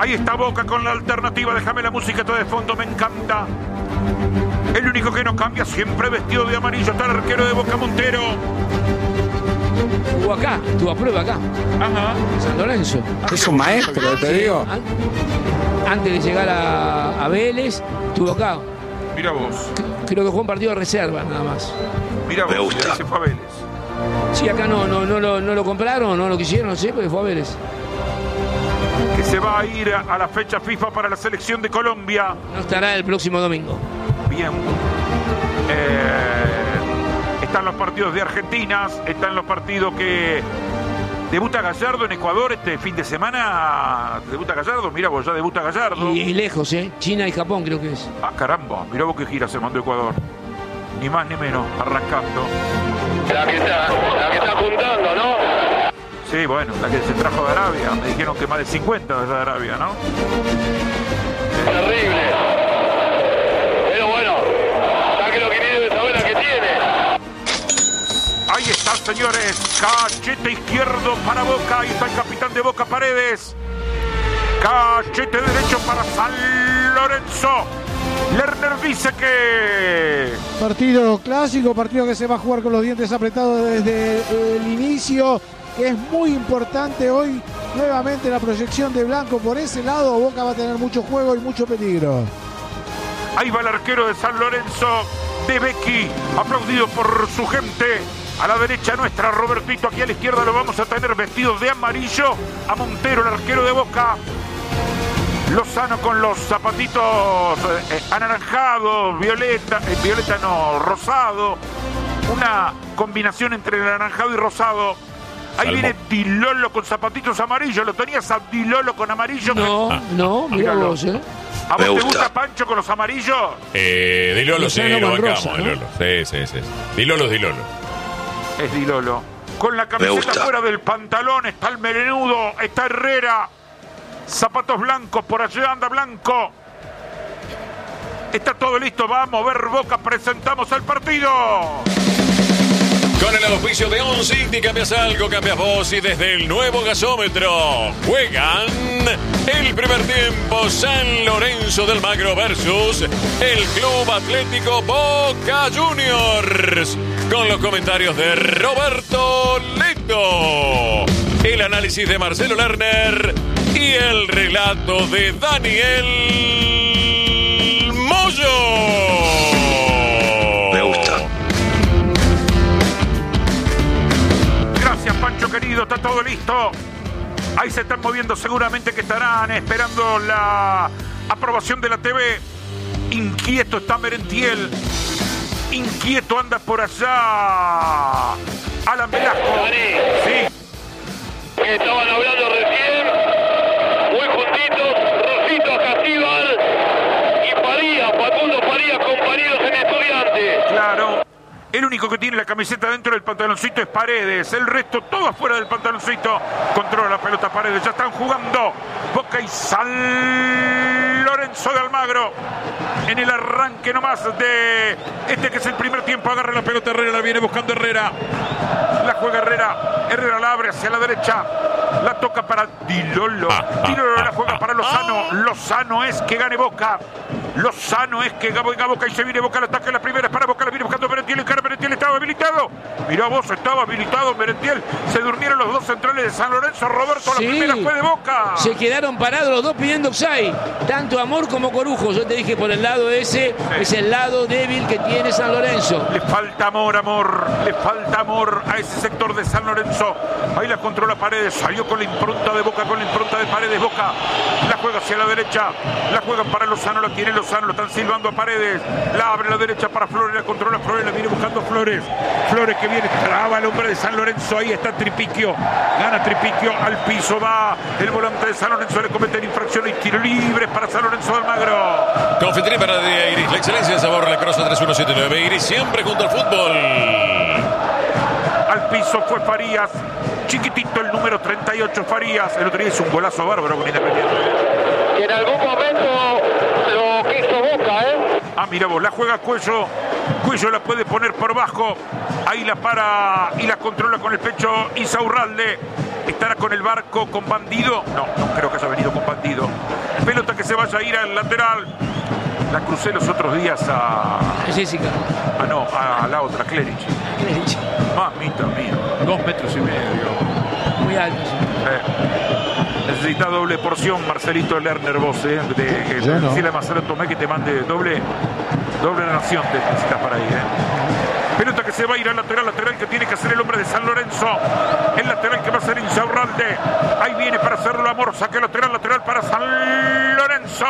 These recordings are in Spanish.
Ahí está Boca con la alternativa. Déjame la música todo de fondo, me encanta. El único que no cambia, siempre vestido de amarillo, está el arquero de Boca, Montero. Estuvo acá, estuvo a prueba acá. Ajá. San Lorenzo. Es un maestro, te digo. Antes de llegar a Vélez, estuvo acá. Mira vos. Creo que jugó un partido de reserva, nada más. Mira vos, se fue a Vélez. Sí, acá no lo compraron, no lo quisieron, no sé, porque fue a Vélez. Que se va a ir a la fecha FIFA para la selección de Colombia. No estará el próximo domingo. Bien. Están los partidos de Argentina, están los partidos que debuta Gallardo en Ecuador este fin de semana. Debuta Gallardo, mira vos, ya debuta Gallardo. Y lejos, China y Japón creo que es. Ah, caramba, mira vos qué gira se mandó Ecuador. Ni más ni menos, arrancando. La que está juntando, ¿no? Sí, bueno, la que se trajo de Arabia. Me dijeron que más de 50 de Arabia, ¿no? Terrible. Pero bueno, saque lo que debe saber la que tiene. Ahí está, señores. Cachete izquierdo para Boca. Ahí está el capitán de Boca, Paredes. Cachete derecho para San Lorenzo. Lerner dice que... Partido clásico, partido que se va a jugar con los dientes apretados desde el inicio, que es muy importante hoy. Nuevamente la proyección de Blanco por ese lado. Boca va a tener mucho juego y mucho peligro. Ahí va el arquero de San Lorenzo, de Becchi, aplaudido por su gente. A la derecha nuestra, Robertito. Aquí a la izquierda lo vamos a tener vestido de amarillo. A Montero, el arquero de Boca. Lozano con los zapatitos anaranjados, violeta no, rosado. Una combinación entre el anaranjado y rosado. Ahí viene Di Lolo con zapatitos amarillos. ¿Lo tenías a Di Lolo con amarillo? No, mira vos, ¿A vos te gusta Pancho con los amarillos? Di Lolo, sí, lo bancamos, ¿no? Di Lolo. Sí. Di Lolo es Di Lolo. Es Di Lolo. Con la camiseta fuera del pantalón está el melenudo, está Herrera. Zapatos blancos, por allá anda Blanco. Está todo listo, va a mover Boca, presentamos el partido. Con el auspicio de On City, cambias algo, cambias vos, y desde el nuevo gasómetro juegan el primer tiempo San Lorenzo del Magro versus el Club Atlético Boca Juniors. Con los comentarios de Roberto Leto, el análisis de Marcelo Lerner y el relato de Daniel Moyo. Me gusta. Gracias, Pancho querido, está todo listo. Ahí se están moviendo, seguramente que estarán esperando la aprobación de la TV. Inquieto está Merentiel. Inquieto anda por allá Alan Velasco. Sí. Estaban hablando recién, muy juntitos, Rosito Castíbal y Facundo Farías, compañeros en Estudiantes. Claro. El único que tiene la camiseta dentro del pantaloncito es Paredes. El resto todo afuera del pantaloncito. Controla la pelota Paredes. Ya están jugando Boca y San Lorenzo de Almagro. En el arranque nomás de este que es el primer tiempo. Agarra la pelota Herrera. La viene buscando Herrera. La juega Herrera. Herrera la abre hacia la derecha. La toca para Di Lolo. Di Lolo la juega para Lozano. Lozano es que gane Boca. Lozano es que gana Boca y se viene Boca al ataque. La primera es para Boca. La viene buscando Merentiel. Y cara Merentiel estaba habilitado. Mirá vos, estaba habilitado Merentiel. Se durmieron los dos centrales de San Lorenzo. Roberto, Sí. la primera fue de Boca. Se quedaron parados los dos pidiendo offside. Tanto Amor como Corujo. Yo te dije por el lado ese, es el lado débil que tiene San Lorenzo. Le falta amor. Le falta amor a ese sector de San Lorenzo. Ahí la controla Paredes. Salió con la impronta de Boca, con la impronta de Paredes. Boca la juega hacia la derecha. La juegan para Lozano. La tiene Lozano. Lo están silbando a Paredes. La abre a la derecha para Flores. La controla Flores. La viene buscando Flores. Flores que viene. Traba el hombre de San Lorenzo. Ahí está Tripiquio. Gana Tripiquio. Al piso va el volante de San Lorenzo. Le cometen infracción y tiro libre para San Lorenzo de Almagro. Confitería para de Iris. La excelencia de sabor. La Crossa 3179. Iris siempre junto al fútbol. Al piso fue Farías. Chiquitito el número 38 Farías. El otro día hizo un golazo bárbaro con Independiente. Que en algún momento lo quiso Boca, Ah, mira vos, la juega Cuello. Cuello la puede poner por bajo. Ahí la para y la controla con el pecho Insaurralde. ¿Estará con el barco, con Bandido? No creo que haya venido con Bandido. Pelota que se vaya a ir al lateral. La crucé los otros días a Jessica. No, a la otra, Clerici. Mamita mía, 2 metros y medio. Muy alto. Necesita doble porción, Marcelito Lerner, vos, decirle a Marcelo Tomé que te mande doble nación te necesitas para ahí, Pelota que se va a ir al lateral que tiene que hacer el hombre de San Lorenzo. El lateral que va a ser Insaurralde. Ahí viene para hacerlo Amor. Saque lateral para San Lorenzo.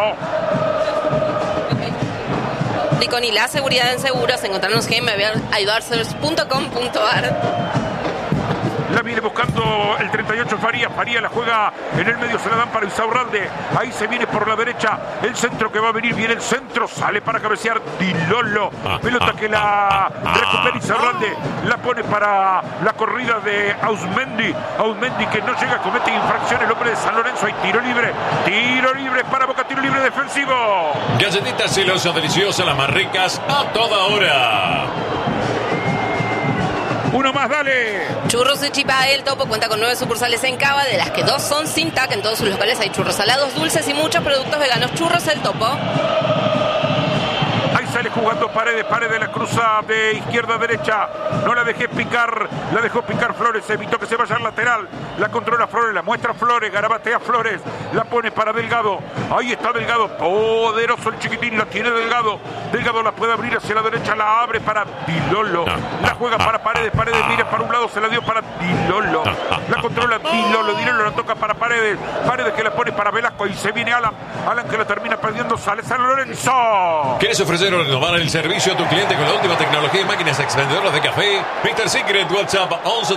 Con y la seguridad en seguros, encontrarnos en ayudarseros.com.ar. La viene buscando el 38 Faría la juega en el medio, se la dan para Insaurralde. Ahí se viene por la derecha el centro que va a venir, viene el centro, sale para cabecear Di Lollo. Pelota que la recupera Insaurralde, la pone para la corrida de Ausmendi que no llega, comete infracción el hombre de San Lorenzo. Hay tiro libre para Boca, tiro libre defensivo. Galletitas celosas, deliciosas, las más ricas a toda hora. Uno más, dale. Churros de Chipaé, el Topo cuenta con 9 sucursales en Cava, de las que 2 son sin TAC. En todos sus locales hay churros salados, dulces y muchos productos veganos. Churros el Topo. Ahí sale jugando Paredes, la cruza de izquierda a derecha. No la dejé picar, la dejó picar Flores, evitó que se vaya al lateral. La controla Flores, la muestra Flores, garabatea Flores, la pone para Delgado. Ahí está Delgado, poderoso el chiquitín, la tiene Delgado. Delgado la puede abrir hacia la derecha, la abre para Di Lollo. La juega para Paredes, mira para un lado, se la dio para Di Lollo. La controla Di Lollo la toca para Paredes que la pone para Velasco y se viene Alan que la termina perdiendo, sale San Lorenzo. ¿Quieres ofrecer o renovar el servicio a tu cliente con la última tecnología y máquinas expendedoras de café? Mr. Secret, WhatsApp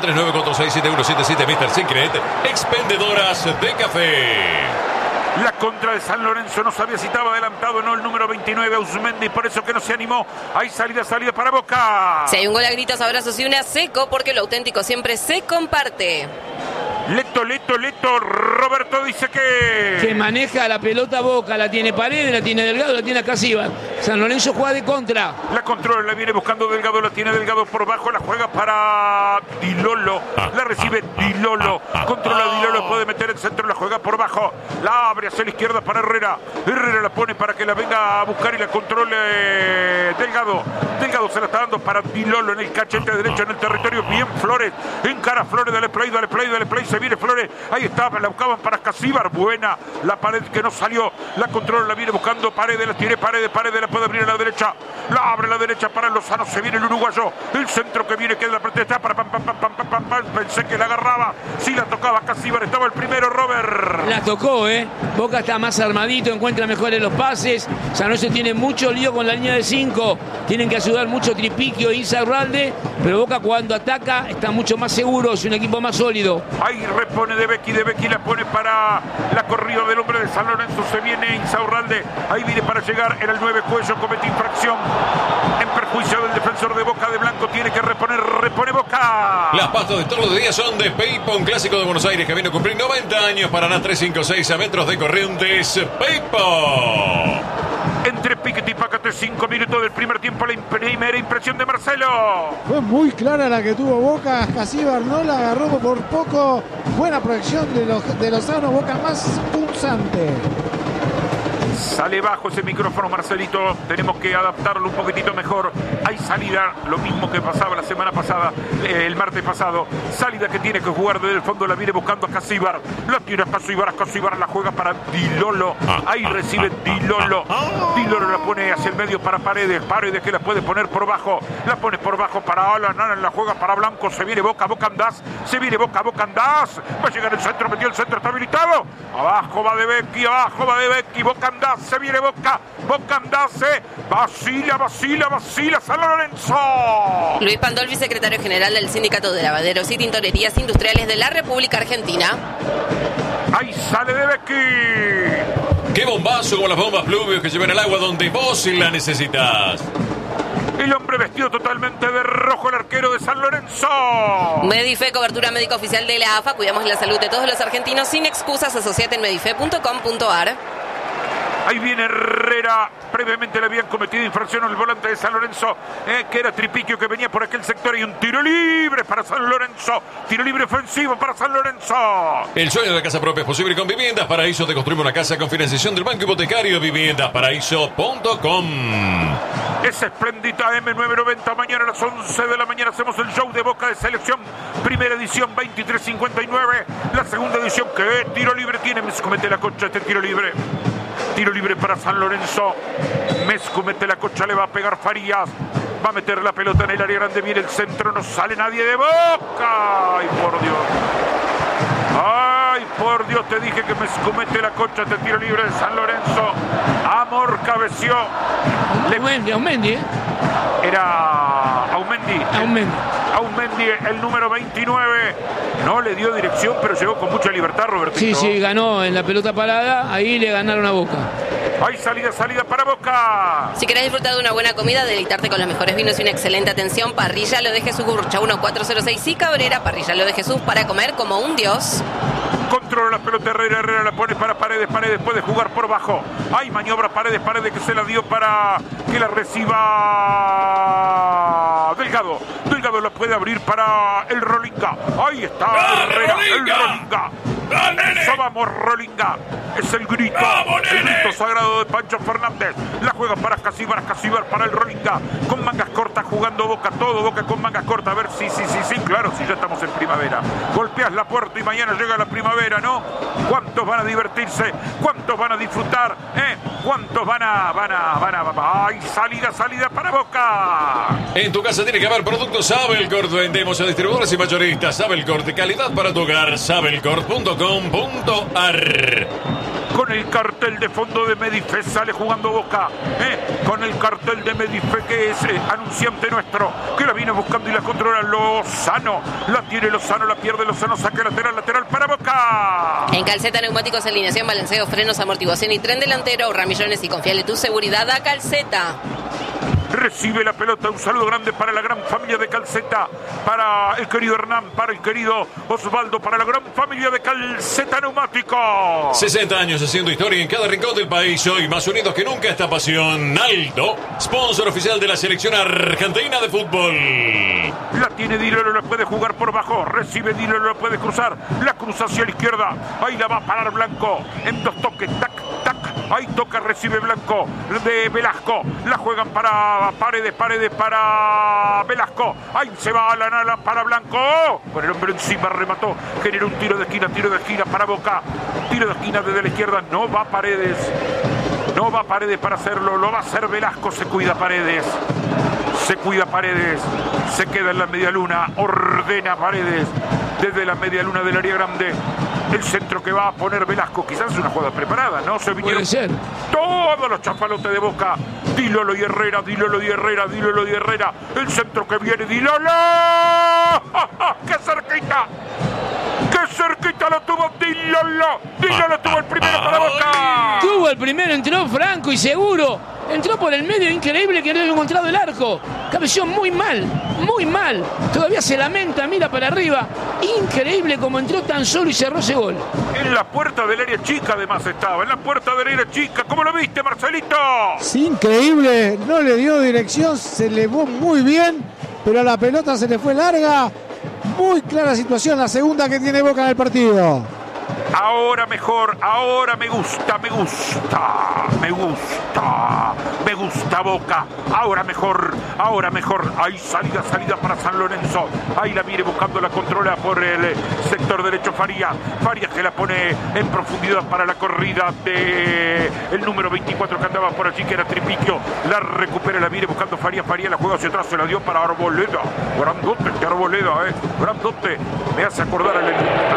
1139467177. Mr. Secret, expendedoras de café. La contra de San Lorenzo, no sabía si estaba adelantado, no, el número 29, Ausmendi, por eso que no se animó. Hay salida para Boca. Si hay un gol a gritos, abrazos y una seco, porque lo auténtico siempre se comparte. Leto, Roberto dice que maneja la pelota Boca, la tiene Paredes, la tiene Delgado, la tiene Acasíbar. San Lorenzo juega de contra. La controla, la viene buscando Delgado, la tiene Delgado por bajo, la juega para Di Lollo, la recibe Di Lollo, controla Di Lollo, puede meter el centro, la juega por bajo, la abre hacia la izquierda para Herrera la pone para que la venga a buscar y la controle Delgado se la está dando para Di Lollo en el cachete derecho, en el territorio, bien Flores, encara Flores, dale play, se viene Flores, ahí está, la buscaban para Acasíbar, buena, la pared que no salió, la controla, la viene buscando Paredes, la tiene Paredes, la puede abrir a la derecha, la abre a la derecha para Lozano, se viene el uruguayo, el centro que viene, queda la protesta para pensé que la agarraba, si la tocaba Acasíbar, estaba el primero, Robert. La tocó, Boca está más armadito, encuentra mejores los pases, San Lorenzo tiene mucho lío con la línea de 5, tienen que ayudar mucho Tripiquio e Insaurralde, pero Boca cuando ataca está mucho más seguro, es un equipo más sólido. Ahí repone de Becchi la pone para la corrida del hombre de San Lorenzo, se viene Insaurralde, ahí viene para llegar, era el 9 Cuello, comete infracción en perjuicio del defensor de Boca, de Blanco, tiene que repone Boca. Las pastas de todos los días son de Peipo, un clásico de Buenos Aires que vino a cumplir 90 años, Paraná 356 a metros de Corrientes, Peipo. Entre Piquete y Pácate, 5 minutos del primer tiempo, la primera impresión de Marcelo. Fue muy clara la que tuvo Boca, Acasíbar no la agarró por poco. Buena proyección de Lozano, Boca más punzante. Sale bajo ese micrófono, Marcelito. Tenemos que adaptarlo un poquitito mejor. Hay salida, lo mismo que pasaba la semana pasada, el martes pasado. Salida que tiene que jugar desde el fondo, la viene buscando a Acasíbar. La tira Acasíbar, la juega para Di Lollo. Ahí recibe Di Lollo. Di Lollo la pone hacia el medio para Paredes que la puede poner por bajo. La pone por bajo para Alan, la juega para Blanco. Se viene Boca Andás. Se viene Boca Andás. Va a llegar el centro, metió el centro, está habilitado. Abajo va de Becchi, Boca Andás. Se viene Boca Andás, vacila San Lorenzo. Luis Pandolfi, secretario general del Sindicato de Lavaderos y Tintorerías Industriales de la República Argentina. Ahí sale de Becchi. ¡Qué bombazo con las bombas Pluvios que llevan el agua donde vos la necesitas! El hombre vestido totalmente de rojo, el arquero de San Lorenzo. Medife, cobertura médica oficial de la AFA. Cuidamos la salud de todos los argentinos sin excusas. Asociate en medife.com.ar. Ahí viene Herrera. previamente le habían cometido infracción al volante de San Lorenzo, que era Tripiquio, que venía por aquel sector, y un tiro libre para San Lorenzo. Tiro libre ofensivo para San Lorenzo. El sueño de la casa propia es posible con Viviendas Paraíso. Te construimos una casa con financiación del Banco Hipotecario. Viviendasparaíso.com. Es Esplendita M990. Mañana a las 11 de la mañana hacemos el show de Boca de Selección. Primera edición 23:59. La segunda edición, que tiro libre tiene. Me comete la concha este tiro libre. Tiro libre para San Lorenzo. Mescu mete la concha, le va a pegar Farías. Va a meter la pelota en el área grande. Viene el centro, no sale nadie de Boca. ¡Ay, por Dios! ¡Ay, por Dios! Te dije que Mescu mete la concha este tiro libre de San Lorenzo. Amor cabeció. Aumendi, Era Aumendi. Aumendi, el número 29. No le dio dirección, pero llegó con mucha libertad, Robertito. Sí, ganó en la pelota parada. Ahí le ganaron a Boca. Hay salida para Boca. Si querés disfrutar de una buena comida, deleitarte con los mejores vinos y una excelente atención, Parrilla Lo de Jesús, Gurrucha 1406 y Cabrera. Parrilla Lo de Jesús, para comer como un dios. Controla la pelota Herrera la pone para Paredes puede jugar por bajo. Hay maniobra Paredes que se la dio para que la reciba Delgado la puede abrir para el Rolinga. Ahí está Herrera, el Rolinga. Eso vamos, Rolinga. Es el grito sagrado de Pancho Fernández. La juega para Casíbar para el Rolinga. Con mangas cortas jugando Boca, todo Boca con mangas cortas. A ver, sí, claro, si ya estamos en primavera. Golpeas la puerta y mañana llega la primavera, ¿no? ¿Cuántos van a divertirse? ¿Cuántos van a disfrutar? ¿Cuántos van a... ¡Ay, salida para Boca! En tu casa tiene que haber productos Sabelcord. Vendemos a distribuidores y mayoristas. Sabelcord, de calidad para tu hogar. Sabelcord.com.ar. Con el cartel de fondo de Medife sale jugando Boca, con el cartel de Medife, que es anunciante nuestro, que la viene buscando y la controla Lozano. La tiene Lozano, la pierde Lozano, saque lateral para Boca. En Calceta Neumáticos, alineación, balanceo, frenos, amortiguación y tren delantero. Ahorra millones y confiale tu seguridad a Calceta. Recibe la pelota, un saludo grande para la gran familia de Calceta, para el querido Hernán, para el querido Osvaldo, para la gran familia de Calceta Neumáticos. 60 años haciendo historia en cada rincón del país, hoy más unidos que nunca esta pasión. Aldo, sponsor oficial de la selección argentina de fútbol. La tiene Dilolo, la puede jugar por bajo, recibe Dilolo, la puede cruzar, la cruza hacia la izquierda, ahí la va a parar Blanco, en dos toques, tac, ahí toca, recibe Blanco de Velasco, la juegan para Paredes para Velasco, ahí se va a la para Blanco, con el hombre encima remató, generó un tiro de esquina para Boca, tiro de esquina desde la izquierda, no va Paredes para hacerlo, lo va a hacer Velasco, se cuida Paredes, se queda en la media luna, ordena Paredes desde la media luna del área grande. El centro que va a poner Velasco, quizás es una jugada preparada, ¿no? Se vinieron todos los chafalotes de Boca. Dilolo y Herrera. El centro que viene, Dilolo. ¡Qué cerquita! Lo tuvo Dilolo. Dilolo tuvo el primero para Boca. Tuvo el primero, entró franco y seguro. Entró por el medio, increíble que no haya encontrado el arco. Cabeció muy mal. Todavía se lamenta, mira para arriba. Increíble como entró tan solo y cerró ese gol. En la puerta del área chica además estaba. En la puerta del área chica. ¿Cómo lo viste, Marcelito? Sí, increíble. No le dio dirección, se elevó muy bien, pero a la pelota se le fue larga. Muy clara situación, la segunda que tiene Boca en el partido. Ahora mejor, ahora me gusta Boca, ahora mejor, hay salida para San Lorenzo, ahí la viene buscando, la controla por el sector derecho Farías que la pone en profundidad para la corrida de el número 24 que andaba por allí, que era Tripiquio, la recupera, la viene buscando Farías, la juega hacia atrás, se la dio para Arboleda, grandote este Arboleda, grandote, me hace acordar al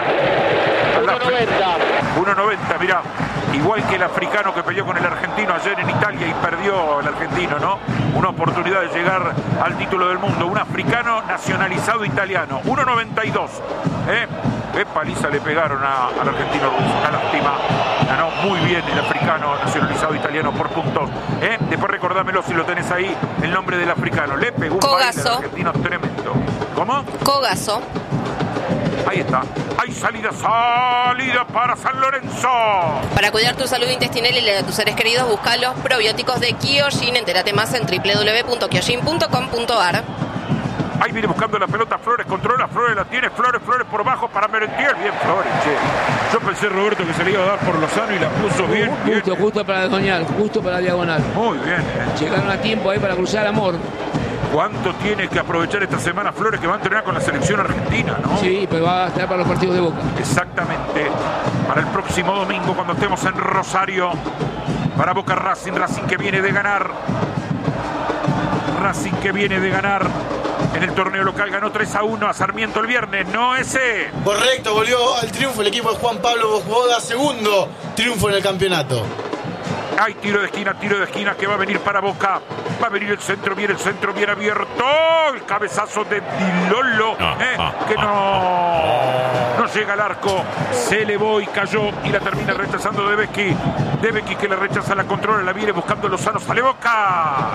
1.90, mirá, igual que el africano que peleó con el argentino ayer en Italia y perdió el argentino, ¿no? Una oportunidad de llegar al título del mundo, un africano nacionalizado italiano, 1.92, qué paliza le pegaron al argentino, una lástima, ganó muy bien el africano nacionalizado italiano por puntos, después recordámelo si lo tenés ahí, el nombre del africano, le pegó un baile al argentino tremendo. ¿Cómo? Cogaso. Ahí está. Hay salida para San Lorenzo. Para cuidar tu salud intestinal y la de tus seres queridos, busca los probióticos de Kyojin. Entérate más en www.kyojin.com.ar. Ahí viene buscando la pelota Flores, controla, Flores la tiene, Flores por bajo para Merentiel. Bien Flores, che. Yo pensé, Roberto, que se le iba a dar por Lozano y la puso bien. Justo para la diagonal, justo para la diagonal. Muy bien. Llegaron a tiempo ahí para cruzar Amor. ¿Cuánto tiene que aprovechar esta semana Flores, que va a entrenar con la selección argentina, no? Sí, pero va a estar para los partidos de Boca. Exactamente. Para el próximo domingo, cuando estemos en Rosario. Para Boca Racing que viene de ganar. En el torneo local ganó 3-1 a Sarmiento el viernes, ¿no ese? Correcto, volvió al triunfo el equipo de Juan Pablo Bosboda, segundo triunfo en el campeonato. Hay tiro de esquina que va a venir para Boca. Va a venir el centro, viene abierto. El cabezazo de Dilolo, que no llega al arco. Se elevó y cayó y la termina rechazando De Becchi. De Becchi que la rechaza, la controla, la viene buscando Lozano. ¡Sale Boca!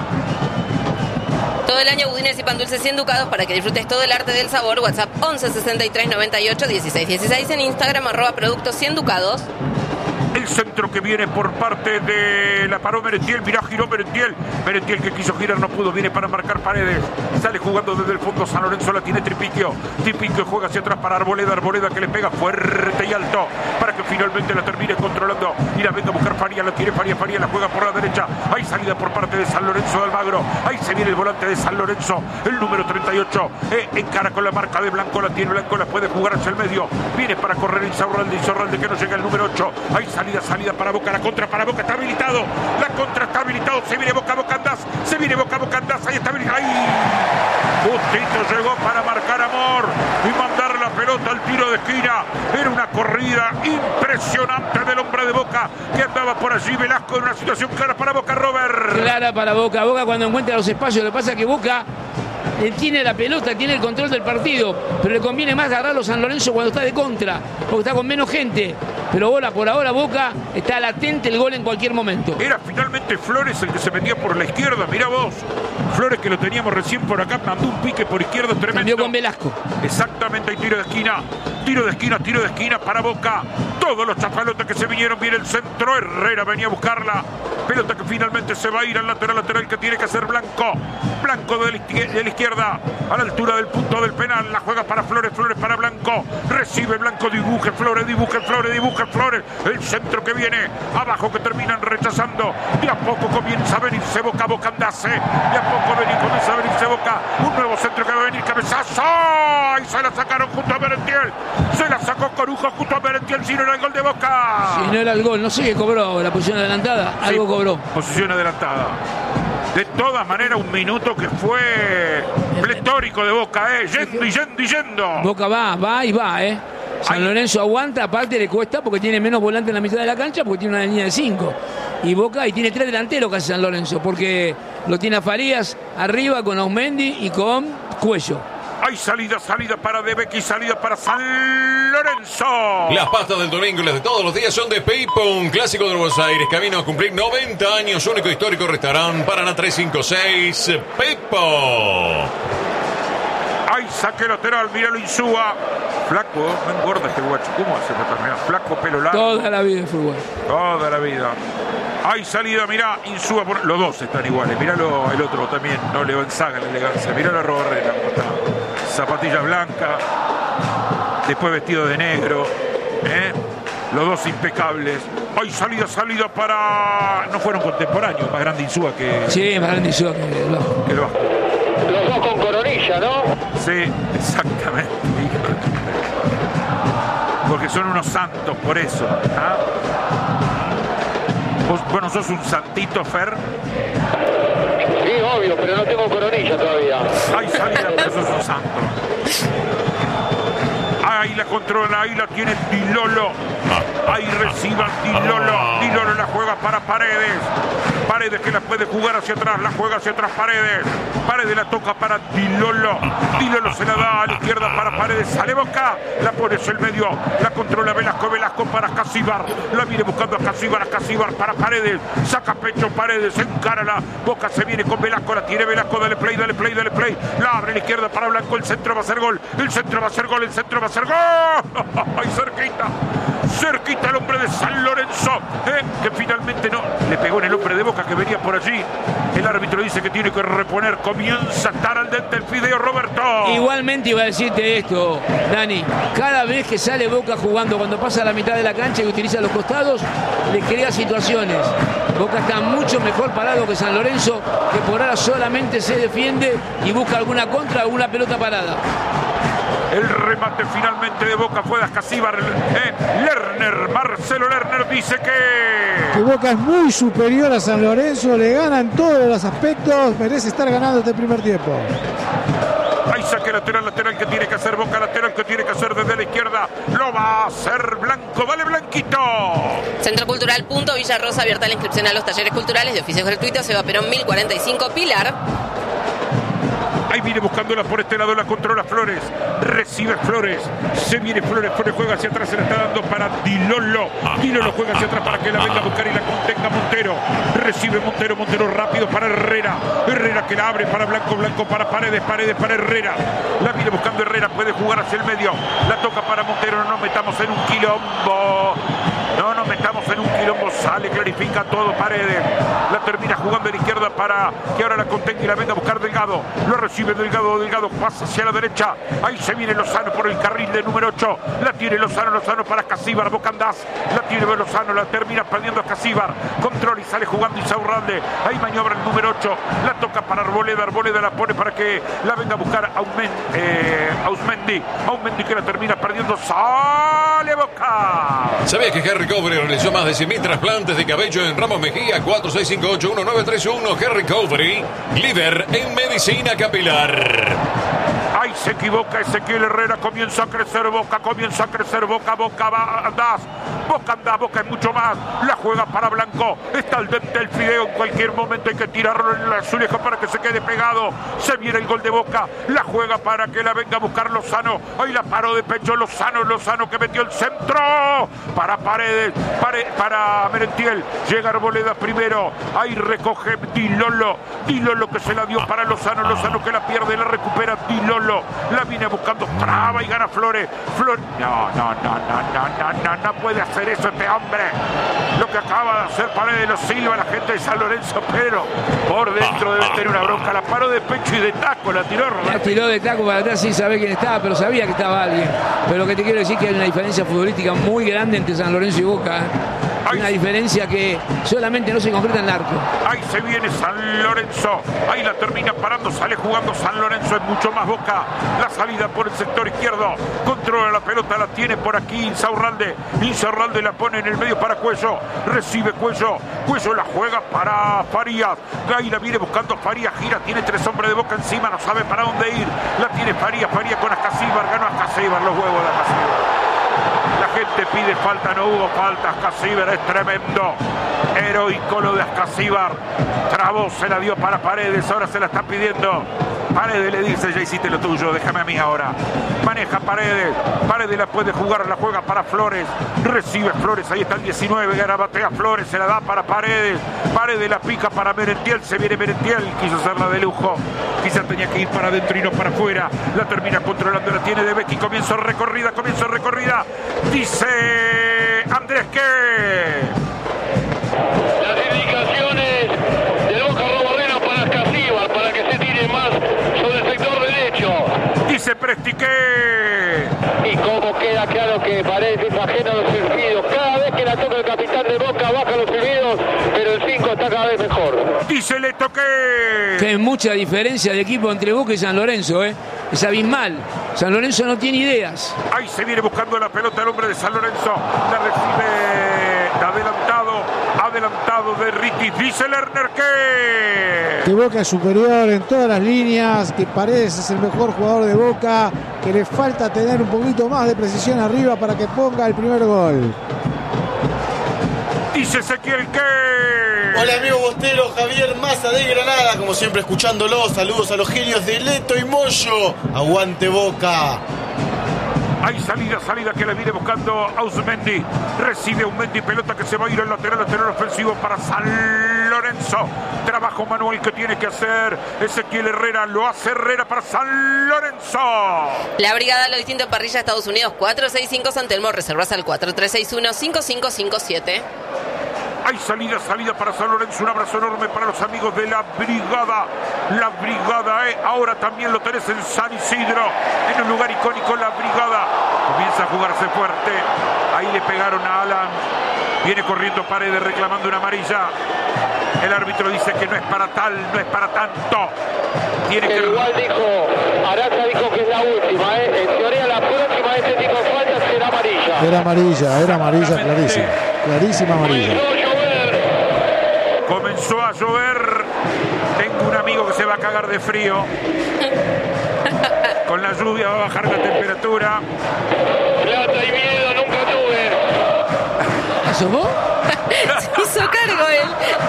Todo el año budines y pan dulces 100 ducados para que disfrutes todo el arte del sabor. WhatsApp 11 63 98 16 16. En Instagram @productos 100 ducados. El centro que viene por parte de la paró Merentiel. Mirá, giró Merentiel. Merentiel que quiso girar, no pudo. Viene para marcar Paredes. Sale jugando desde el fondo. San Lorenzo la tiene Tripiquio. Tripiquio juega hacia atrás para Arboleda. Arboleda que le pega fuerte y alto para que finalmente la termine controlando. Y la venga a buscar Faría. La tiene Faría. Faría la juega por la derecha. Hay salida por parte de San Lorenzo de Almagro. Ahí se viene el volante de San Lorenzo. El número 38. Encara con la marca de Blanco. La tiene Blanco. La puede jugar hacia el medio. Viene para correr Insaurralde. Insaurralde que no llega el número 8. Hay salida para Boca, la contra para Boca, está habilitado, la contra está habilitado, se viene Boca Andás, ahí está habilitado, ahí justito llegó para marcar Amor y mandar la pelota al tiro de esquina. Era una corrida impresionante del hombre de Boca que andaba por allí. Velasco en una situación clara para Boca, Robert. Clara para Boca, Boca cuando encuentra los espacios. Lo que pasa es que Boca tiene la pelota, tiene el control del partido, pero le conviene más agarrarlo a San Lorenzo cuando está de contra, porque está con menos gente. Pero por ahora Boca está latente el gol en cualquier momento. Era finalmente Flores el que se metía por la izquierda, mirá vos. Flores, que lo teníamos recién por acá, mandó un pique por izquierda tremendo. Cambió con Velasco. Exactamente, hay tiro de esquina para Boca. Todos los chafalotes que se vinieron, viene el centro. Herrera venía a buscarla. Pelota que finalmente se va a ir al lateral que tiene que hacer Blanco. Blanco de la izquierda, a la altura del punto del penal. La juega para Flores, Flores para Blanco. Recibe Blanco, dibuje Flores. El centro que viene abajo, que terminan rechazando. De a poco comienza a venirse Boca Andás. De a poco comienza a venirse Boca. Un nuevo centro que va a venir, cabezazo. Y se la sacaron junto a Merentiel. Se la sacó Corujo junto a Merentiel. Si no era el gol de Boca. Si no era el gol, no sé qué cobró, la posición adelantada. Algo cobró. Posición adelantada. De todas maneras, un minuto que fue pletórico de Boca, yendo. Boca va. San Lorenzo aguanta, aparte le cuesta porque tiene menos volante en la mitad de la cancha, porque tiene una línea de 5. Y Boca tiene 3 delanteros casi San Lorenzo, porque lo tiene a Farías arriba con Ausmendi y con Cuello. Hay salida para De Becchi, salida para San Lorenzo. Las pastas del domingo y las de todos los días son de Peipo, un clásico de Buenos Aires, camino a cumplir 90 años, único histórico restaurante, Paraná 356, Peipo. Hay saque lateral, míralo Insúa. Flaco, no engorda este guacho. ¿Cómo hace para terminar? Flaco, pelo largo. Toda la vida de fútbol. Toda la vida. Hay salida, mirá, Insúa. Los dos están iguales. Míralo el otro también. No le ensaga la elegancia. Mirá la Robarrera cómo está. Zapatillas blancas. Después vestido de negro. Los dos impecables. Hay salida para... No fueron contemporáneos. Más grande Insúa que... Sí, más grande Insúa que el Bajo. Que el Bajo. Los dos con coronilla, ¿no? Sí, exactamente. Porque son unos santos, por eso. Bueno, sos un santito, Fer. Sí, obvio, pero no tengo coronilla todavía. Hay salida, pero sos un santo. Ahí la controla, ahí la tiene Dilolo. Ahí reciba Dilolo. Dilolo la juega para Paredes. Paredes que la puede jugar hacia atrás, la juega hacia atrás Paredes. Paredes la toca para Di Lollo. Di Lollo se la da a la izquierda para Paredes. Sale Boca, la pone en el medio, la controla Velasco. Velasco para Casíbar. La viene buscando a Casíbar para Paredes. Saca pecho Paredes, encárala. Boca se viene con Velasco, la tiene Velasco. Dale play. La abre a la izquierda para Blanco. El centro va a ser gol. El centro va a ser gol. ¡Ay, cerquita el hombre de San Lorenzo, que finalmente no le pegó en el hombre de Boca que venía por allí. El árbitro dice que tiene que reponer. Comienza a estar al dente el fideo, Roberto. Igualmente iba a decirte esto, Dani. Cada vez que sale Boca jugando, cuando pasa a la mitad de la cancha y utiliza los costados, le crea situaciones. Boca está mucho mejor parado que San Lorenzo, que por ahora solamente se defiende y busca alguna contra, alguna pelota parada. El remate finalmente de Boca fue de Ascasíbar. Marcelo Lerner dice que Boca es muy superior a San Lorenzo, le gana en todos los aspectos, merece estar ganando este primer tiempo. Hay saque lateral que tiene que hacer Boca, lateral que tiene que hacer desde la izquierda. Lo va a hacer Blanco, vale Blanquito. Centro Cultural Villa Rosa, abierta la inscripción a los talleres culturales de oficios gratuitos. Eva Perón 1045 Pilar. Ahí viene buscándola por este lado, la controla Flores. Recibe Flores. Se viene Flores juega hacia atrás, se la está dando para Di Lollo. Di Lollo juega hacia atrás para que la venga a buscar y la contenga Montero. Recibe Montero rápido para Herrera. Herrera que la abre para Blanco para Paredes para Herrera. La viene buscando Herrera, puede jugar hacia el medio. La toca para Montero, no nos metamos en un quilombo. Sale, clarifica todo Paredes. La termina jugando a la izquierda para que ahora la contenga y la venga a buscar Delgado. Lo recibe Delgado pasa hacia la derecha. Ahí se viene Lozano por el carril de número 8. La tiene Lozano para Casíbar. Boca andás. La tiene Lozano, la termina perdiendo a Casíbar. Control y sale jugando Insaurralde. Ahí maniobra el número 8. La toca para Arboleda. Arboleda la pone para que la venga a buscar Ausmendi. Ausmendi que la termina perdiendo. Sale Boca. ¿Sabías que Harry Covery realizó más de 100.000 trasplantes de cabello en Ramos Mejía? 4658-1931. Harry Covery, líder en medicina capilar. Ahí se equivoca Ezequiel Herrera. Comienza a crecer Boca. Boca va, andás. Boca es mucho más. La juega para Blanco. Está al dente el fideo. En cualquier momento hay que tirarlo en el azulejo para que se quede pegado. Se viene el gol de Boca. La juega para que la venga a buscar Lozano. Ahí la paró de pecho Lozano que metió el centro para Paredes. Para Merentiel. Llega Arboleda primero. Ahí recoge Di Lollo que se la dio para Lozano que la pierde. La recupera Di Lollo. La viene buscando, traba y gana Flores. No puede hacer eso este hombre. Lo que acaba de hacer Paredes lo silba la gente de San Lorenzo, pero por dentro debe tener una bronca. La paró de pecho y de taco, la tiró. La tiró de taco para atrás sin saber quién estaba, pero sabía que estaba alguien. Pero lo que te quiero decir es que hay una diferencia futbolística muy grande entre San Lorenzo y Boca. Una diferencia que solamente no se concreta en el arco. Ahí se viene San Lorenzo. Ahí la termina parando. Sale jugando San Lorenzo. Es mucho más Boca. La salida por el sector izquierdo. Controla la pelota. La tiene por aquí Insaurralde. Insaurralde la pone en el medio para Cuello. Recibe Cuello. Cuello la juega para Farías. Ahí la viene buscando Farías. Gira. Tiene 3 hombres de Boca encima. No sabe para dónde ir. La tiene Farías. Farías con Ascasíbar. Ganó Ascasíbar. Los huevos de Ascasíbar. La gente pide falta, no hubo falta. Ascasíbar es tremendo. Heroico lo de Ascasíbar. Trabó, se la dio para Paredes. Ahora se la está pidiendo. Paredes le dice, ya hiciste lo tuyo, déjame a mí ahora. Maneja Paredes. Paredes la puede jugar, la juega para Flores. Recibe Flores, ahí está el 19. Garabatea Flores, se la da para Paredes. Paredes la pica para Merentiel. Se viene Merentiel. Quiso hacerla de lujo. Quizás tenía que ir para adentro y no para afuera. La termina controlando, la tiene de Becky. Comienzo recorrida. Dice Andrés que las indicaciones de Boca Roborreno para Ascasíbar, para que se tire más sobre el sector derecho. Dice Presti que Y como queda claro que Paredes es ajeno a los silbidos. Cada vez que la toca el capitán de Boca baja los silbidos, pero el 5 está cada vez mejor. Dice Leto que hay mucha diferencia de equipo entre Boca y San Lorenzo, es abismal. San Lorenzo no tiene ideas. Ahí se viene buscando la pelota el hombre de San Lorenzo. La recibe adelantado de Ricky. Dice Lerner que Boca es superior en todas las líneas, que Paredes es el mejor jugador de Boca, que le falta tener un poquito más de precisión arriba para que ponga el primer gol. Dice Ezequiel que... Hola amigo Bostero, Javier Massa de Granada, como siempre escuchándolo. Saludos a los genios de Leto y Moyo. Aguante Boca. Hay salida que la viene buscando Ausmendi. Recibe Ausmendi, pelota que se va a ir al lateral ofensivo para San Lorenzo. Trabajo manual que tiene que hacer Ezequiel Herrera. Lo hace Herrera para San Lorenzo. La brigada Lo Distinto Parrilla Estados Unidos 465 San Telmo. Reservas al 4361-5557. Hay salida para San Lorenzo. Un abrazo enorme para los amigos de la brigada. La brigada, ahora también lo tenés en San Isidro, en un lugar icónico. La brigada comienza a jugarse fuerte. Ahí le pegaron a Alan. Viene corriendo Paredes reclamando una amarilla. El árbitro dice que no es para tal, no es para tanto. Tiene que... Igual dijo, Araza dijo que es la última, En teoría la próxima de este tipo de faltas será amarilla. Era amarilla, clarísima. Clarísima amarilla. Comenzó a llover. Tengo un amigo que se va a cagar de frío. Con la lluvia va a bajar la temperatura. Plata y miedo nunca tuve. ¿Asomó? Se hizo cargo él.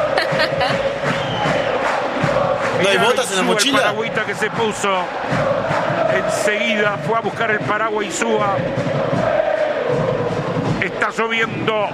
¿No hay botas en la mochila? El paragüita que se puso. Enseguida fue a buscar el paraguas y suba. Está lloviendo.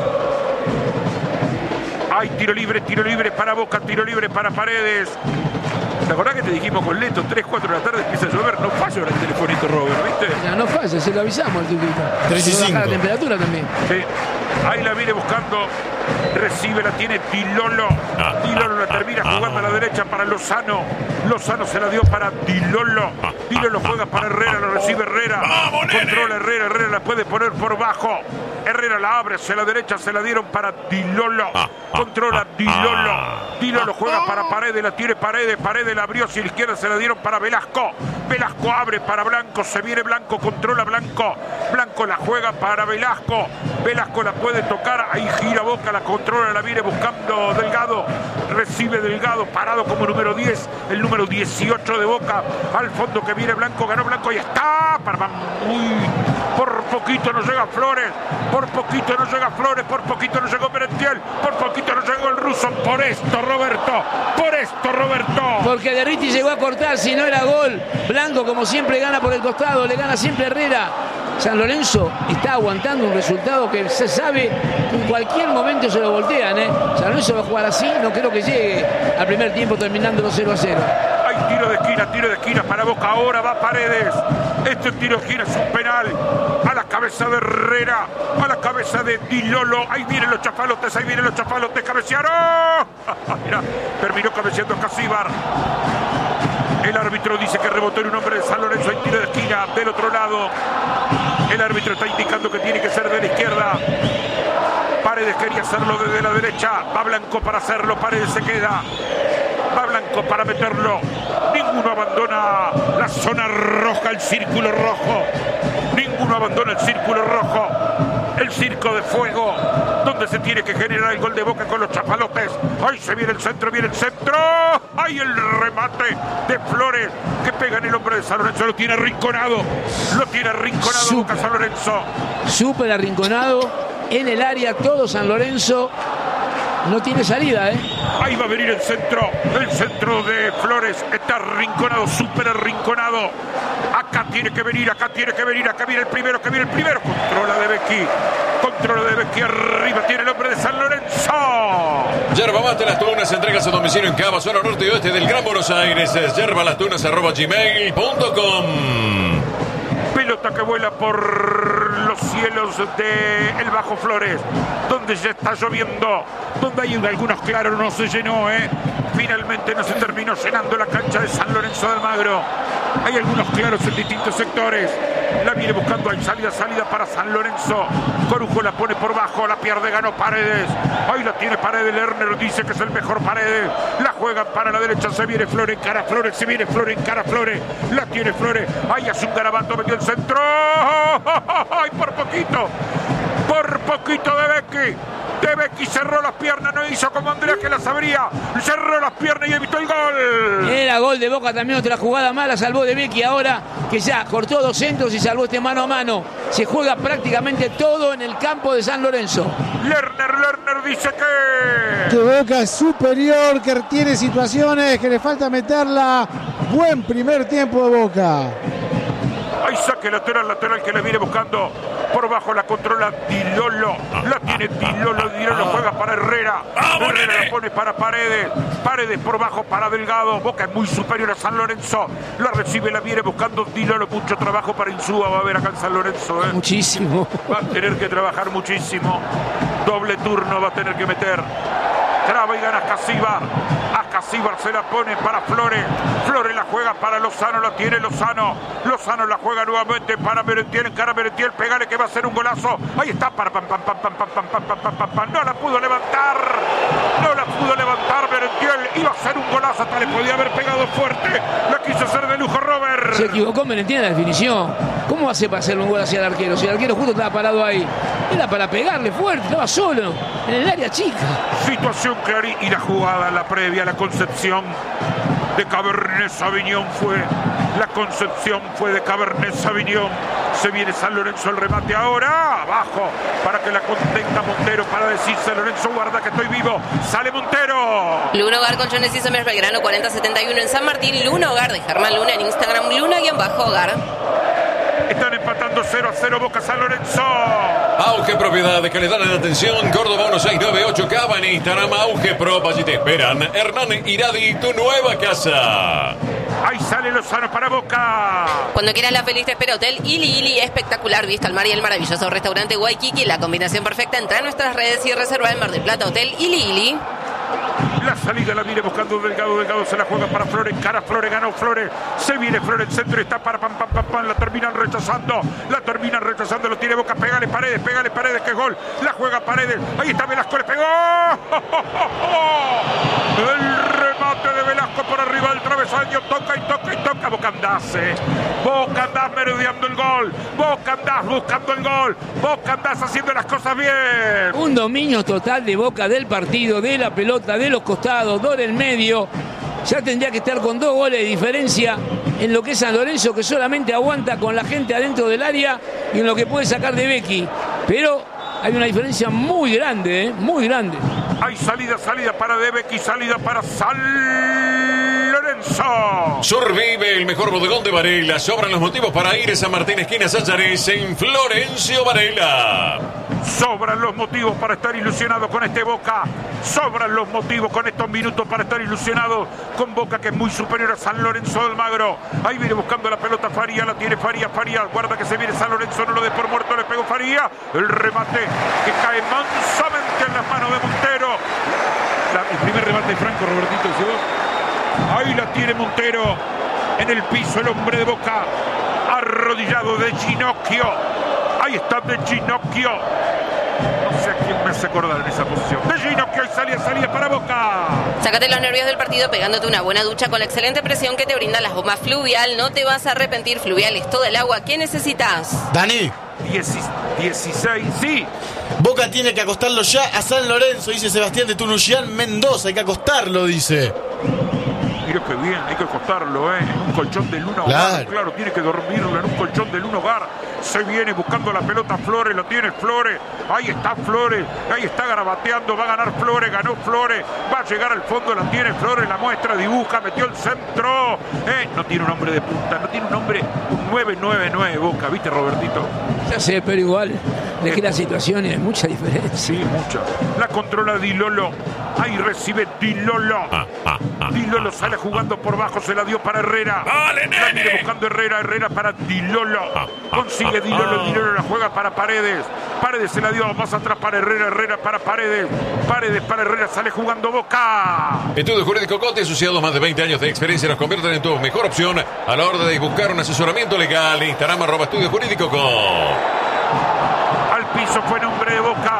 Hay tiro libre para Boca, tiro libre para Paredes. ¿Te acordás que te dijimos con Leto, 3, 4 de la tarde empieza a llover? No falla ahora el telefonito, Robert, ¿viste? Ya no falla, se lo avisamos al Tuquito. 3 y 5. La temperatura también. Sí. Ahí la viene buscando. Recibe, la tiene Dilolo. Dilolo la termina jugando a la derecha para Lozano. Lozano se la dio para Dilolo. Dilolo juega para Herrera, lo recibe Herrera. Controla Herrera, Herrera la puede poner por bajo. Herrera la abre hacia la derecha, se la dieron para Dilolo. Controla Dilolo. Dilolo juega para Paredes, la tiene Paredes. Paredes la abrió hacia la izquierda, se la dieron para Velasco. Velasco abre para Blanco, se viene Blanco, controla Blanco. Blanco la juega para Velasco. Velasco la puede tocar, ahí gira Boca, la controla, la viene buscando Delgado. Recibe Delgado, parado como número 10, el número 18 de Boca. Al fondo que viene Blanco, ganó Blanco y está. Por poquito no llega Flores, por poquito no llega Flores, por poquito no llegó Merentiel, por poquito no llegó el ruso. Por esto, Roberto. Porque Derriti llegó a cortar, si no era gol. Blanco, como siempre, gana por el costado, le gana siempre Herrera. San Lorenzo está aguantando un resultado que se sabe que en cualquier momento se lo voltean, San Lorenzo va a jugar así, no creo que llegue al primer tiempo terminándolo 0-0. Hay tiro de esquina para Boca, ahora va Paredes. Este tiro de esquina es un penal. A la cabeza de Herrera, a la cabeza de Dilolo. Ahí vienen los chafalotes, cabecearon. Mira, terminó cabeceando Casíbar. El árbitro dice que rebotó en un hombre de San Lorenzo. Hay tiro de esquina del otro lado. El árbitro está indicando que tiene que ser de la izquierda. Paredes quería hacerlo desde la derecha. Va Blanco para hacerlo. Paredes se queda. Va Blanco para meterlo. Ninguno abandona la zona roja, el círculo rojo. Ninguno abandona el círculo rojo. El circo de fuego, donde se tiene que generar el gol de Boca con los chafalotes. ¡Ay, se viene el centro! ¡Ay, el remate de Flores que pega en el hombre de San Lorenzo! Lo tiene arrinconado Boca San Lorenzo. Súper arrinconado en el área, todo San Lorenzo. No tiene salida, Ahí va a venir el centro de Flores. Está arrinconado, súper arrinconado. Acá tiene que venir, acá viene el primero. Controla de Becchi, arriba tiene el hombre de San Lorenzo. Yerba Mate Las Tunas, entrega su domicilio en Cava, zona norte y oeste del Gran Buenos Aires. yerbalastunas@gmail.com. Pelota que vuela por los cielos de el Bajo Flores, donde ya está lloviendo, donde hay algunos claros, no se llenó, Finalmente no se terminó llenando la cancha de San Lorenzo de Almagro. Hay algunos claros en distintos sectores. La viene buscando, hay salida para San Lorenzo. Corujo la pone por bajo, la pierde, ganó Paredes. Ahí la tiene Paredes, Lerner dice que es el mejor Paredes. La juegan para la derecha, se viene Flores, encara Flores, se viene Flores, encara Flores. La tiene Flores, ahí hace un garabato, metió el centro. ¡Ay, por poquito de Becchi! De Becky, cerró las piernas, no hizo como Andrea que las abría. Cerró las piernas y evitó el gol. Era gol de Boca también, otra jugada mala, salvó de Becky ahora, que ya cortó 2 centros y salvó este mano a mano. Se juega prácticamente todo en el campo de San Lorenzo. Lerner dice que Boca es superior, que tiene situaciones, que le falta meterla. Buen primer tiempo de Boca. Hay saque lateral que le viene buscando por bajo, la controla Di-Lolo, la tiene Di-Lolo juega para Herrera, Herrera la pone para Paredes por bajo para Delgado. Boca es muy superior a San Lorenzo, la recibe, la viene buscando Di-Lolo, mucho trabajo para Insúa va a haber acá en San Lorenzo, muchísimo, va a tener que trabajar muchísimo, doble turno va a tener que meter. Traba y gana Ascasíbar. Ascasíbar se la pone para Flores. Flores la juega para Lozano, la tiene Lozano. Lozano la juega nuevamente para Merentiel. Encara Merentiel, pegale que va a ser un golazo. Ahí está, no la pudo levantar. Merentiel. Iba a ser un golazo, hasta le podía haber pegado fuerte. La quiso hacer de lujo Robert. Se equivocó Merentiel en la definición. ¿Cómo hace para hacerle un gol hacia el arquero? Si el arquero justo estaba parado ahí. Era para pegarle fuerte, estaba solo en el área chica. Situación clara y la jugada, la previa, la concepción de Cabernet Sauvignon fue. La concepción fue de Cabernet Sauvignon. Se viene San Lorenzo, el remate ahora. Abajo para que la contenga Montero para decir San Lorenzo, guarda que estoy vivo. Sale Montero. Luna Hogar, Colchones y Somers Belgrano 4071 en San Martín. Luna Hogar de Germán Luna en Instagram. Luna-Hogar. Están empatando 0-0 Boca San Lorenzo. Auge Propiedades que le dan la atención. Córdoba 1698 Cava en Instagram. Auge Pro, allí te esperan. Hernán Iradi, tu nueva casa. Ahí sale Lozano para Boca. Cuando quieras la feliz te espera Hotel Ili. Espectacular vista al mar y el maravilloso restaurante Waikiki. La combinación perfecta. Entra a nuestras redes y reserva en Mar del Plata. Hotel Ili. La salida la viene buscando Delgado se la juega para Flores, cara Flores, ganó Flores, se viene Flores, el centro está para pam, la terminan rechazando, lo tiene Boca, pégale Paredes, que es gol, la juega Paredes, ahí está Velasco, le pegó, el remate de Velasco por arriba del travesaño, toca, Boca andás merodeando el gol, Boca andás buscando el gol, Boca andás haciendo las cosas bien. Un dominio total de Boca del partido, de la pelota, de los costados, 2 en el medio. Ya tendría que estar con 2 goles de diferencia en lo que es San Lorenzo, que solamente aguanta con la gente adentro del área y en lo que puede sacar de Becky. Pero hay una diferencia muy grande, muy grande. Hay salida para De Becky, salida para San Lorenzo. Survive, el mejor bodegón de Varela. Sobran los motivos para ir a San Martín, esquina Sallares, en Florencio Varela. Sobran los motivos para estar ilusionado con este Boca. Sobran los motivos con estos minutos para estar ilusionado con Boca, que es muy superior a San Lorenzo de Almagro. Ahí viene buscando la pelota Faría, la tiene Faría, guarda que se viene San Lorenzo, no lo dé por muerto, le pegó Faría. El remate que cae mansamente en las manos de Montero. El primer remate de Franco, Robertito, ahí la tiene Montero en el piso, el hombre de Boca, arrodillado de Ginocchio. Ahí está de Ginocchio. No sé a quién me hace acordar en esa posición. De Ginocchio y salía para Boca. Sácate los nervios del partido pegándote una buena ducha con la excelente presión que te brindan las bombas Fluvial. No te vas a arrepentir. Fluvial es todo el agua que necesitas. Dani. 16, sí. Boca tiene que acostarlo ya a San Lorenzo, dice Sebastián de Tunuyán Mendoza. Hay que acostarlo, dice. Mira que bien, hay que acostarlo, en un colchón de Luna Hogar. Claro, tiene que dormirlo en un colchón de Luna Hogar. Se viene buscando la pelota Flores, lo tiene Flores. Ahí está Flores, ahí está garabateando, va a ganar Flores, ganó Flores. Va a llegar al fondo, la tiene Flores, la muestra, dibuja, metió el centro. No tiene un hombre de punta, no tiene un hombre, un 9-9-9 Boca, ¿viste, Robertito? Ya sé, pero igual, de que la situación hay mucha diferencia. Sí, mucha. La controla Di-Lolo. Ahí recibe Di-Lolo. Di-Lolo sale jugando por bajo, se la dio para Herrera. ¡Dale, nene! La viene buscando Herrera para Di-Lolo. Consigue Di-Lolo la juega para Paredes. Paredes se la dio más atrás para Herrera para Paredes. Paredes para Herrera, sale jugando Boca. Estudio Jurídico Cote, asociados más de 20 años de experiencia, nos convierten en tu mejor opción a la hora de buscar un asesoramiento legal. Instagram @Estudio Jurídico Cote. Al piso fue nombre de Boca.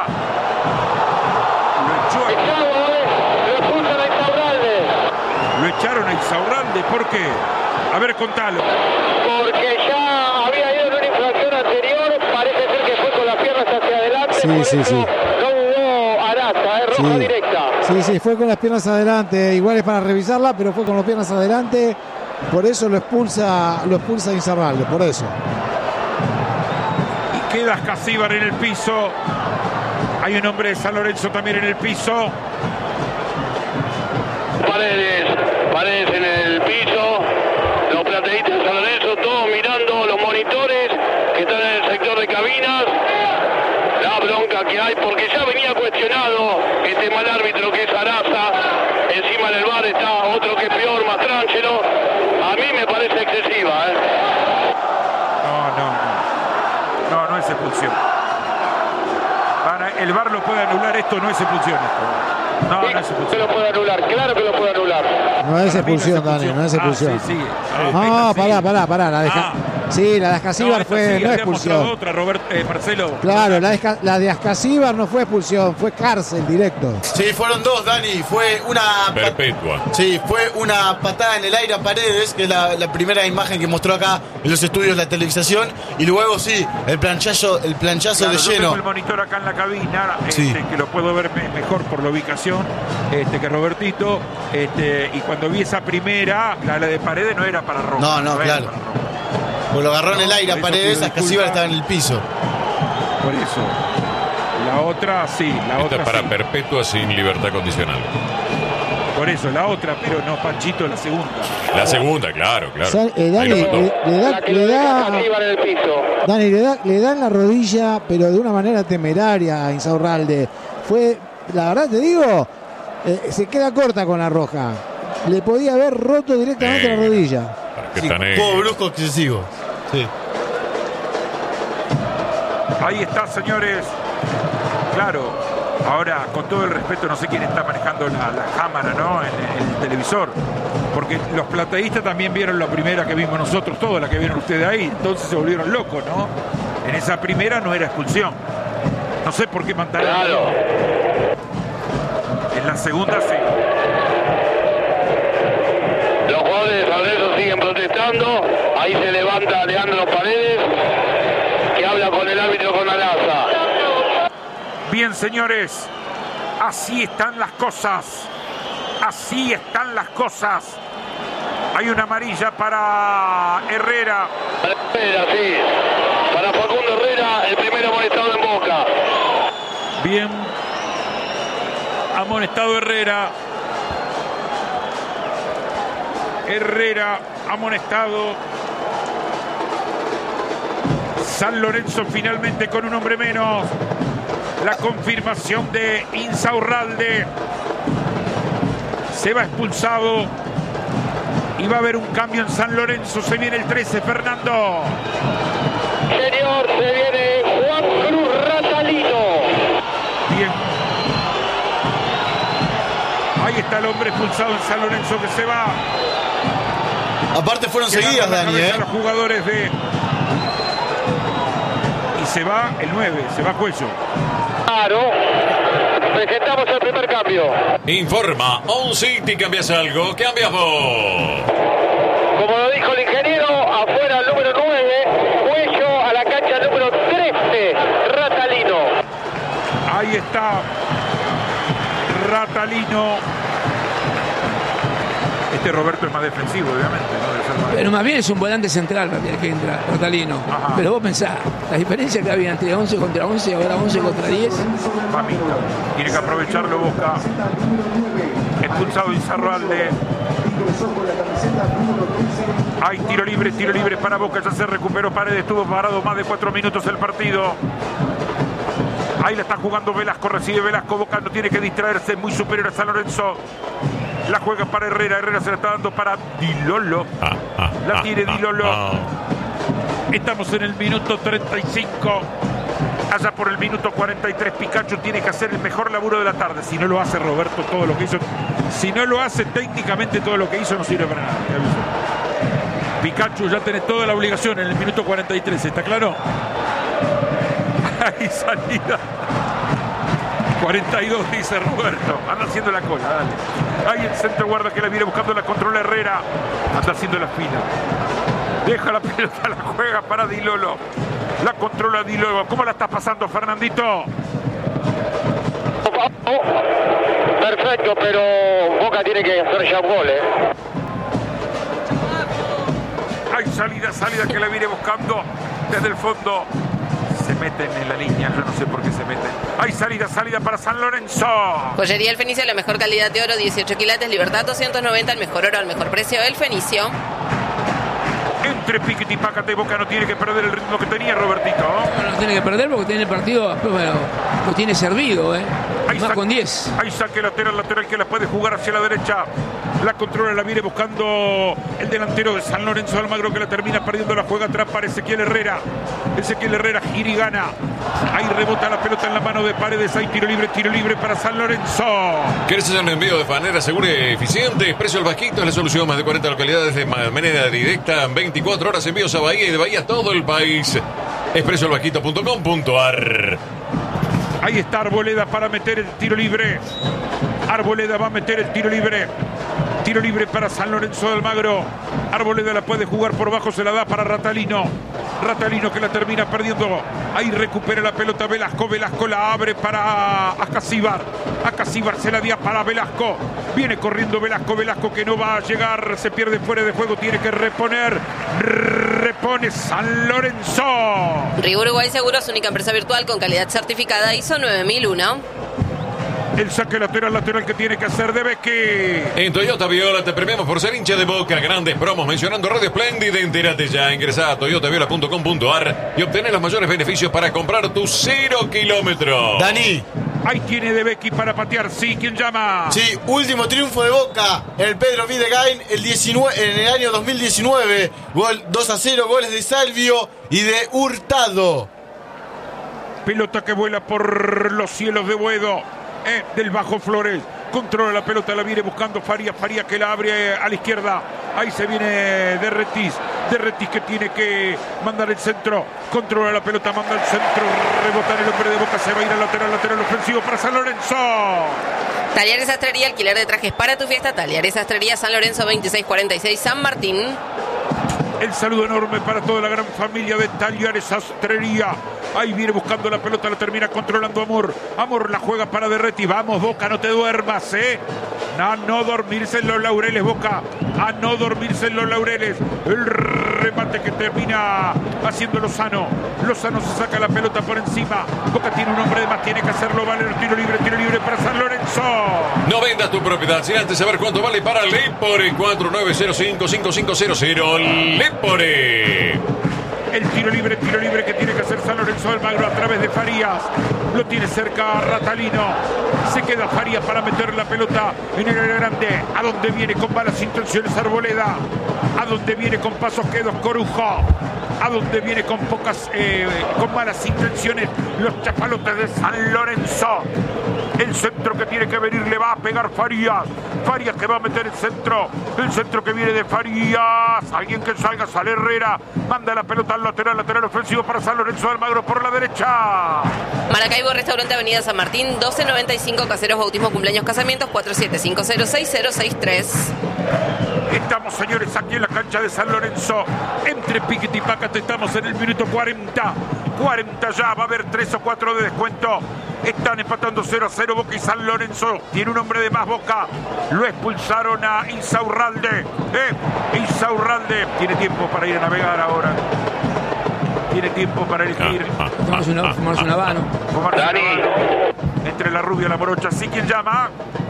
Lo echaron a Insaurralde. ¿Por qué? A ver, contalo. Porque ya había ido en una infracción anterior. Parece ser que fue con las piernas hacia adelante. Sí. No hubo roja directa. Sí, fue con las piernas adelante. Igual es para revisarla, pero fue con las piernas adelante. Por eso lo expulsa Insaurralde, por eso. Y queda Escasíbar en el piso. Hay un hombre de San Lorenzo también en el piso. Paredes en el piso. Los plateístas de San Lorenzo, todos mirando los monitores que están en el sector de cabinas. La bronca que hay, porque ya venía cuestionado este mal árbitro que es Araza. Encima del VAR está otro que es peor, Mastrangelo. A mí me parece excesiva, No es expulsión. El VAR lo puede anular, esto no es expulsión. No es expulsión. Se lo puede anular, claro que lo puede anular. No es expulsión, Dani, no es expulsión. Sí. No, pará. La de Escasíbar no es expulsión. Otra, Marcelo. Claro, la de Escasíbar no fue expulsión, fue cárcel directo. Sí, fueron dos, Dani. Fue una perpetua. Sí, fue una patada en el aire a Paredes, que es la primera imagen que mostró acá en los estudios de la televisación. Y luego sí, el planchazo de lleno. Yo tengo el monitor acá en la cabina, que lo puedo ver mejor por la ubicación que Robertito. Y cuando vi esa primera, la de Paredes no era para roja. No, claro. Pues lo agarró en el aire a Paredes, Escasíbar estaba en el piso. Por eso. La otra sí, Esta es para perpetua sin libertad condicional. Por eso, la otra, pero no, Panchito, la segunda. La segunda, claro. Dani, le da en la rodilla, pero de una manera temeraria a Insaurralde. La verdad te digo, se queda corta con la roja. Le podía haber roto directamente la rodilla. Poco brusco, excesivo. Sí. Ahí está, señores. Claro, ahora, con todo el respeto, no sé quién está manejando la cámara, ¿no? En el televisor. Porque los plateístas también vieron la primera que vimos nosotros, toda la que vieron ustedes ahí. Entonces se volvieron locos, ¿no? En esa primera no era expulsión. No sé por qué mandaron. Claro. En la segunda sí. Los jugadores de San Lorenzo siguen protestando. Ahí se levanta Leandro Paredes, que habla con el árbitro, con Alaza. Bien, señores, así están las cosas. Así están las cosas. Hay una amarilla para Herrera. Herrera, sí. Para Facundo Herrera, el primero amonestado en Boca. Bien. Amonestado Herrera. Herrera amonestado. San Lorenzo finalmente con un hombre menos. La confirmación de Insaurralde. Se va expulsado. Y va a haber un cambio en San Lorenzo. Se viene el 13, Fernando. Señor, se viene Juan Cruz Ratalino. Bien. Ahí está el hombre expulsado en San Lorenzo que se va. Aparte fueron seguidas, Dani, Los jugadores de... Y se va el 9, se va Cuello. Claro. Presentamos el primer cambio. Informa, On-City, ¿cambias algo? ¿Cambias vos? Como lo dijo el ingeniero, afuera el número 9, Cuello, a la cancha número 13, Ratalino. Ahí está Ratalino. Roberto es más defensivo, obviamente, ¿no? Debe ser más pero más bien es un volante central el que entra, Ratalino. Ajá. Pero vos pensás, la diferencia que había entre 11 contra 11, ahora 11 contra 10. Mamita. Tiene que aprovecharlo Boca. Expulsado Insaurralde. Hay tiro libre para Boca. Ya se recuperó Paredes. Estuvo parado más de 4 minutos el partido. Ahí la está jugando Velasco. Recibe Velasco. Boca no tiene que distraerse. Muy superior a San Lorenzo. La juega para Herrera. Herrera se la está dando para Dilolo. La tiene Dilolo. Estamos en el minuto 35. Allá por el minuto 43, Pikachu tiene que hacer el mejor laburo de la tarde. Si no lo hace Roberto, todo lo que hizo. Si no lo hace técnicamente, todo lo que hizo no sirve para nada. Pikachu ya tiene toda la obligación en el minuto 43. ¿Está claro? Ahí salida. 42 dice Roberto. Anda haciendo la cola, dale. Ahí el centro guarda que la viene buscando, la controla Herrera. Anda haciendo la fila. Deja la pelota, la juega para Dilolo. La controla Dilolo. ¿Cómo la estás pasando, Fernandito? Perfecto, pero Boca tiene que hacer ya un gol, Hay salida que la viene buscando desde el fondo. Se meten en la línea, yo no sé por qué se meten. Hay salida para San Lorenzo. Joyería El Fenicio, la mejor calidad de oro, 18 quilates, Libertad 290, el mejor oro al mejor precio. El Fenicio. Entre Piquete y Pácate, Boca no tiene que perder el ritmo que tenía, Robertito. No tiene que perder porque tiene el partido, bueno, lo tiene servido, más con 10. Hay saque lateral que la puede jugar hacia la derecha. La controla, la viene buscando el delantero de San Lorenzo Almagro, que la termina perdiendo, la juega atrás para Ezequiel Herrera. Ezequiel Herrera gira y gana. Ahí rebota la pelota en la mano de Paredes. Hay tiro libre para San Lorenzo. ¿Querés hacer un envío de manera segura y eficiente? Expreso El Vasquito es la solución. Más de 40 localidades de manera directa. 24 horas envíos a Bahía y de Bahía a todo el país. expresoelvasquito.com.ar. Ahí está Arboleda para meter el tiro libre. Arboleda va a meter el tiro libre. Tiro libre para San Lorenzo de Almagro. Arboleda la puede jugar por bajo, se la da para Ratalino. Ratalino que la termina perdiendo. Ahí recupera la pelota Velasco. Velasco la abre para Acasíbar. Acasíbar se la dio para Velasco. Viene corriendo Velasco. Velasco que no va a llegar. Se pierde fuera de juego. Tiene que reponer. Repone San Lorenzo. Río Uruguay Seguros, única empresa virtual con calidad certificada ISO 9001. El saque lateral que tiene que hacer de Becky. En Toyota Viola te premiamos por ser hincha de Boca. Grandes promos mencionando Radio Espléndida. Entérate ya. Ingresá a toyotaviola.com.ar y obtener los mayores beneficios para comprar tu 0 kilómetros. Dani. Ahí tiene de Becky para patear. Sí, ¿quién llama? Sí, último triunfo de Boca. El Pedro Videgain en el año 2019. Gol 2-0, goles de Salvio y de Hurtado. Pelota que vuela por los cielos de Boedo. Del Bajo Flores. Controla la pelota, la viene buscando Farías. Farías que la abre a la izquierda. Ahí se viene Derretis. Derretis que tiene que mandar el centro. Controla la pelota, manda el centro. Rebota en el hombre de Boca. Se va a ir al lateral ofensivo para San Lorenzo. Talleres Sastrería, alquiler de trajes para tu fiesta. Talleres Sastrería, San Lorenzo 2646, San Martín. El saludo enorme para toda la gran familia de Talleres Sastrería. Ahí viene buscando la pelota, la termina controlando Amor. Amor la juega para Derretis. Vamos, Boca, no te duermas, A no dormirse en los laureles, Boca. A no dormirse en los laureles. El remate que termina haciendo Lozano. Lozano se saca la pelota por encima. Boca tiene un hombre de más, tiene que hacerlo valer. Tiro libre para San Lorenzo. No vendas tu propiedad sin antes saber cuánto vale para Lepore. 4905-5500. Lepore. El tiro libre que tiene que hacer San Lorenzo del Almagro a través de Farías. Lo tiene cerca Ratalino. Se queda Farías para meter la pelota en el área grande. ¿A dónde viene con malas intenciones Arboleda? ¿A dónde viene con pasos quedos Corujo? ¿A dónde viene con malas intenciones los chapalotes de San Lorenzo? El centro que tiene que venir le va a pegar Farías. Farías que va a meter el centro. El centro que viene de Farías. Alguien que salga, sale Herrera. Manda la pelota al lateral ofensivo para San Lorenzo de Almagro por la derecha. Maracaibo, Restaurante Avenida San Martín, 1295, caseros, bautismo, cumpleaños, casamientos, 47506063. Estamos, señores, aquí en la cancha de San Lorenzo. Entre Piquete y Pácate estamos en el minuto 40. 40 ya, va a haber 3 o 4 de descuento. Están empatando 0-0 Boca y San Lorenzo. Tiene un hombre de más Boca. Lo expulsaron a Insaurralde. Insaurralde tiene tiempo para ir a navegar ahora. Tiene tiempo para elegir. Fumarse un habano. Entre la rubia y la morocha. ¿Sí quién llama?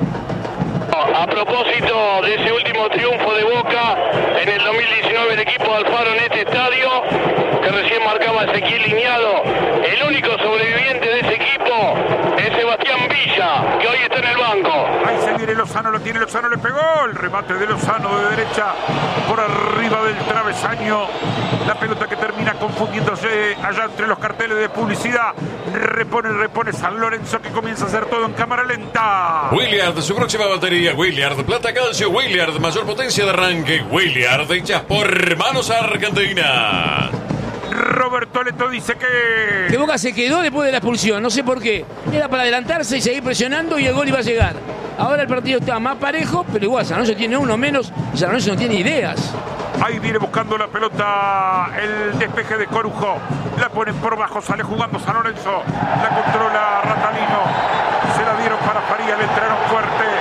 A propósito de ese último triunfo de Boca en el 2019, el equipo de Alfaro en este estadio, que recién marcaba Ezequiel Liñado, el único sobreviviente de ese equipo es Sebastián Villa, que hoy está en el banco. Ahí se viene Lozano, lo tiene Lozano, le pegó el remate de Lozano de derecha por arriba del travesaño. La pelota que termina confundiéndose allá entre los carteles de publicidad. Repone San Lorenzo, que comienza a hacer todo en cámara lenta. Williard, su próxima batería. Williard, plata calcio. Williard, mayor potencia de arranque. Williard, hechas por manos argentinas. Roberto Leto dice que Boca se quedó después de la expulsión, no sé por qué. Era para adelantarse y seguir presionando y el gol iba a llegar. Ahora el partido está más parejo, pero igual San Lorenzo tiene uno menos y San Lorenzo no tiene ideas. Ahí viene buscando la pelota el despeje de Corujo. La ponen por bajo, sale jugando San Lorenzo. La controla Ratalino. Se la dieron para Farías, le entraron fuerte.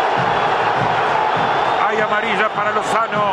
y amarilla para Lozano.